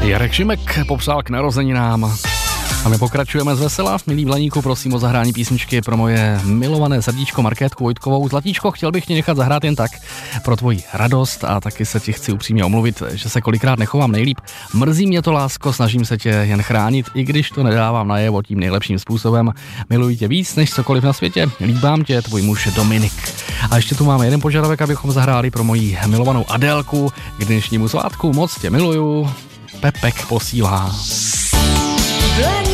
Jarek Šimek popsal k narozeninám. A my pokračujeme z vesela. Milí Vlaníku, prosím o zahrání písničky pro moje milované srdíčko Markétku Vojtkovou. Zlatíčko, chtěl bych tě nechat zahrát jen tak pro tvoji radost a taky se ti chci upřímně omluvit, že se kolikrát nechovám nejlíp. Mrzí mě to, lásko, snažím se tě jen chránit, i když to nedávám najevo tím nejlepším způsobem. Miluji tě víc než cokoliv na světě. Líbám tě, tvůj muž Dominik. A ještě tu máme jeden požadavek, abychom zahráli pro moji milovanou Adélku. K dnešnímu svátku moc tě miluju. Pepek posílá.